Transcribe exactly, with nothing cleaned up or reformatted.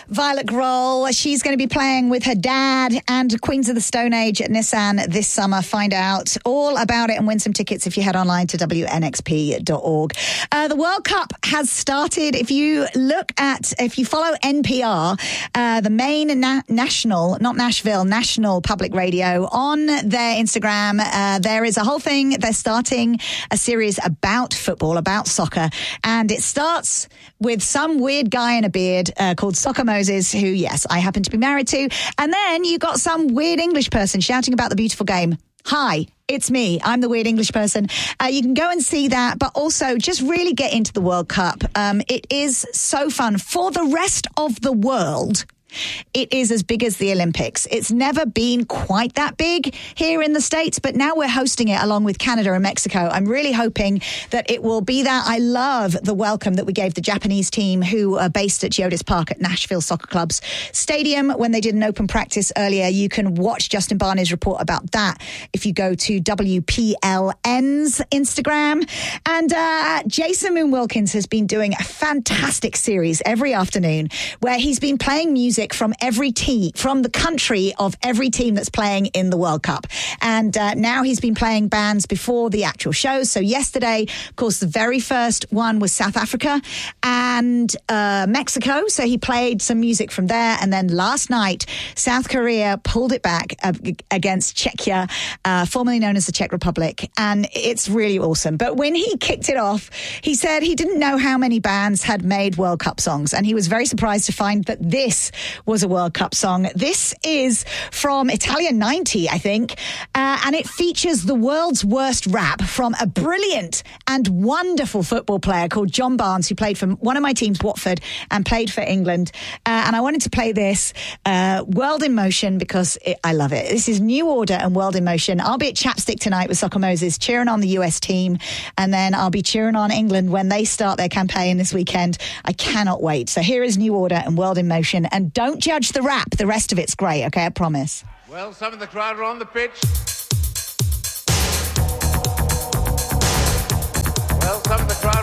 Violet Grohl. She's going to be playing with her dad and Queens of the Stone Age at Nissan this summer. Find out all about it and win some tickets if you head online to W N X P dot org. Uh, the World Cup has started. If you look at, if you follow N P R, uh, the main na- national, not Nashville, national public radio, on their Instagram, uh, there is a whole thing. They're starting a series about football, about soccer. And it starts with some weird guy in a beard uh, called Soccer Moses, who, yes, I happen to be married to. And then you got some weird English person shouting about the beautiful game. Hi, it's me. I'm the weird English person. Uh, you can go and see that, but also just really get into the World Cup. Um, it is so fun. For the rest of the world, it is as big as the Olympics. It's never been quite that big here in the States, but now we're hosting it along with Canada and Mexico. I'm really hoping that it will be that. I love the welcome that we gave the Japanese team who are based at Geodis Park at Nashville Soccer Club's stadium when they did an open practice earlier. You can watch Justin Barney's report about that if you go to W P L N's Instagram. And uh, Jason Moon Wilkins has been doing a fantastic series every afternoon where he's been playing music from every team, from the country of every team that's playing in the World Cup. And uh, now he's been playing bands before the actual shows. So yesterday, of course, the very first one was South Africa and uh, Mexico. So he played some music from there. And then last night, South Korea pulled it back uh, against Czechia, uh, formerly known as the Czech Republic. And it's really awesome. But when he kicked it off, he said he didn't know how many bands had made World Cup songs. And he was very surprised to find that this was a World Cup song. This is from Italia ninety, I think, uh, and it features the world's worst rap from a brilliant and wonderful football player called John Barnes, who played for one of my teams, Watford, and played for England. Uh, and I wanted to play this, uh, World in Motion, because it, I love it. This is New Order and World in Motion. I'll be at Chapstick tonight with Soccer Moses, cheering on the U S team, and then I'll be cheering on England when they start their campaign this weekend. I cannot wait. So here is New Order and World in Motion, and don't judge the rap. The rest of it's great, okay? I promise. Well, some of the crowd are on the pitch. Well, some of the crowd